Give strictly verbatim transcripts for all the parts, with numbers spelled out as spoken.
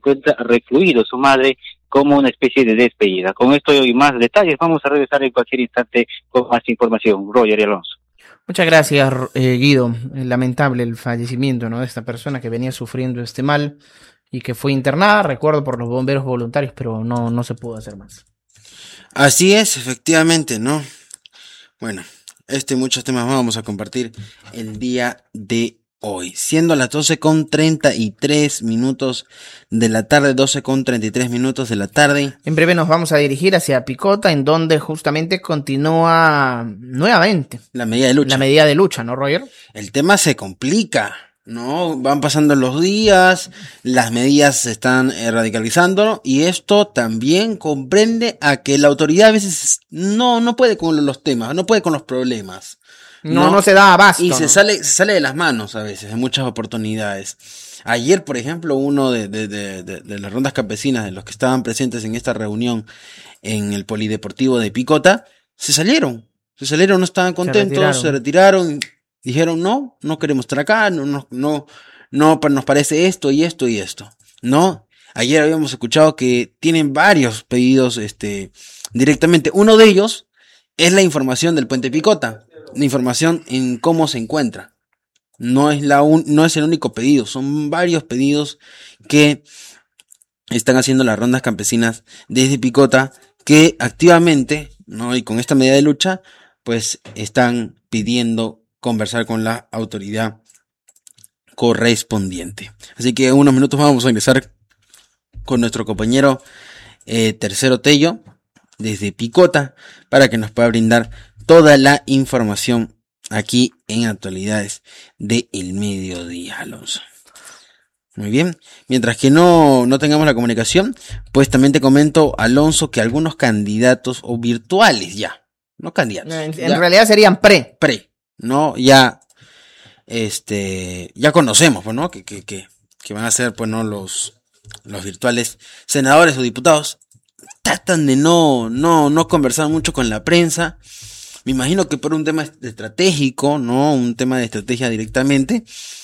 encuentra recluido su madre como una especie de despedida. Con esto y más detalles vamos a regresar en cualquier instante con más información. Roger y Alonso. Muchas gracias, eh, Guido. Lamentable el fallecimiento, ¿no?, de esta persona que venía sufriendo este mal y que fue internada, recuerdo, por los bomberos voluntarios, pero no, no se pudo hacer más. Así es, efectivamente, ¿no? Bueno, este y muchos temas más vamos a compartir el día de hoy, siendo las doce con treinta y tres minutos de la tarde, doce con treinta y tres minutos de la tarde. En breve nos vamos a dirigir hacia Picota, en donde justamente continúa nuevamente la medida de lucha. La medida de lucha, ¿no, Roger? El tema se complica, ¿no? Van pasando los días, las medidas se están eh, radicalizando, y esto también comprende a que la autoridad a veces no, no puede con los temas, no puede con los problemas. No, no, no se da abasto. Y ¿no? se sale, se sale de las manos a veces, en muchas oportunidades. Ayer, por ejemplo, uno de, de, de, de, de las rondas campesinas, de los que estaban presentes en esta reunión en el Polideportivo de Picota, se salieron. Se salieron, no estaban contentos, se retiraron, se retiraron dijeron no, no queremos estar acá, no, no, no, no nos parece esto y esto y esto. No, ayer habíamos escuchado que tienen varios pedidos, este, directamente. Uno de ellos es la información del puente Picota. La información en cómo se encuentra. No es la un, no es el único pedido, son varios pedidos que están haciendo las rondas campesinas desde Picota, que activamente, ¿no?, y con esta medida de lucha, pues están pidiendo conversar con la autoridad correspondiente. Así que en unos minutos vamos a ingresar con nuestro compañero eh, Tercero Tello desde Picota para que nos pueda brindar toda la información aquí en Actualidades de El Mediodía, Alonso. Muy bien. Mientras que no, no tengamos la comunicación, pues también te comento, Alonso, que algunos candidatos, o virtuales ya, no candidatos. En, en realidad serían pre. Pre, ¿no? Ya, este, ya conocemos, pues, ¿no? Que, que, que, que van a ser, pues, ¿no? Los, los virtuales senadores o diputados. Tratan de no, no, no conversar mucho con la prensa. Me imagino que por un tema estratégico, ¿no? Un tema de estrategia directamente.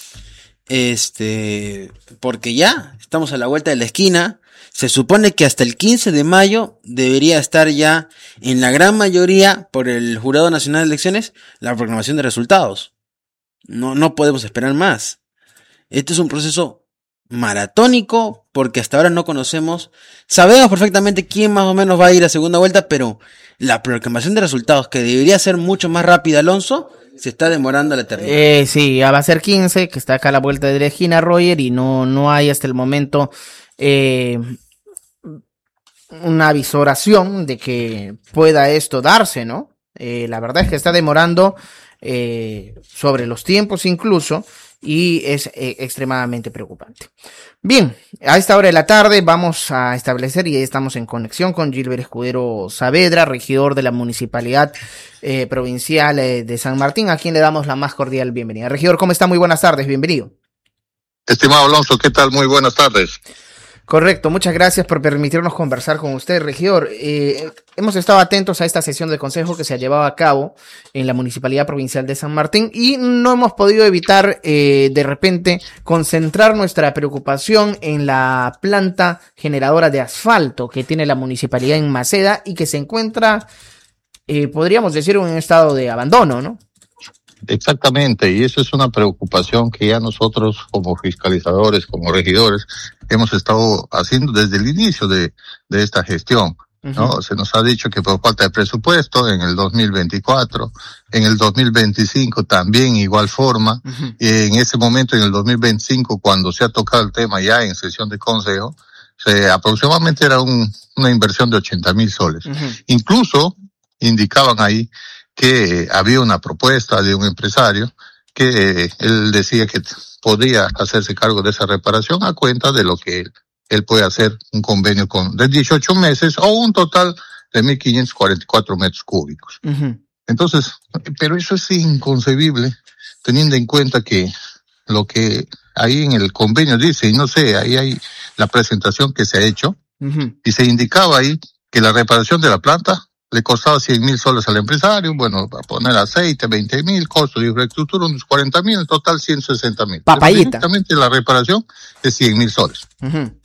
Este, porque ya estamos a la vuelta de la esquina. Se supone que hasta el quince de mayo debería estar ya en la gran mayoría por el Jurado Nacional de Elecciones la proclamación de resultados. No, no podemos esperar más. Este es un proceso maratónico porque hasta ahora no conocemos. Sabemos perfectamente quién más o menos va a ir a segunda vuelta, pero la proclamación de resultados, que debería ser mucho más rápida, Alonso, se está demorando a la eternidad. Eh, sí, ya va a ser quince, que está acá a la vuelta de la esquina, Roger, y no, no hay hasta el momento eh, una visoración de que pueda esto darse, ¿no? Eh, la verdad es que está demorando eh, sobre los tiempos incluso, y es eh, extremadamente preocupante. Bien, a esta hora de la tarde vamos a establecer, y estamos en conexión con Gilbert Escudero Saavedra, regidor de la Municipalidad eh, Provincial eh, de San Martín, a quien le damos la más cordial bienvenida. Regidor, ¿cómo está? Muy buenas tardes, bienvenido. Estimado Alonso, ¿qué tal? Muy buenas tardes. Correcto, muchas gracias por permitirnos conversar con usted, regidor. Eh, hemos estado atentos a esta sesión de consejo que se ha llevado a cabo en la Municipalidad Provincial de San Martín y no hemos podido evitar eh, de repente concentrar nuestra preocupación en la planta generadora de asfalto que tiene la municipalidad en Maceda y que se encuentra, eh, podríamos decir, en un estado de abandono, ¿no? Exactamente, y eso es una preocupación que ya nosotros como fiscalizadores, como regidores, hemos estado haciendo desde el inicio de, de esta gestión, ¿no? Uh-huh. Se nos ha dicho que por falta de presupuesto en el dos mil veinticuatro, en el dos mil veinticinco también igual forma, uh-huh. Y en ese momento, en el dos mil veinticinco, cuando se ha tocado el tema ya en sesión de consejo, se, aproximadamente era un, una inversión de ochenta mil soles. Uh-huh. Incluso indicaban ahí que había una propuesta de un empresario que eh, él decía que podía hacerse cargo de esa reparación a cuenta de lo que él, él puede hacer un convenio con de dieciocho meses o un total de mil quinientos cuarenta y cuatro metros cúbicos. Uh-huh. Entonces, pero eso es inconcebible teniendo en cuenta que lo que ahí en el convenio dice, y no sé, ahí hay la presentación que se ha hecho, uh-huh. Y se indicaba ahí que la reparación de la planta le costaba cien mil soles al empresario, bueno, para poner aceite, veinte mil, costo de infraestructura, unos cuarenta mil, en total ciento sesenta mil. Papayita. Directamente la reparación de cien mil soles. Uh-huh.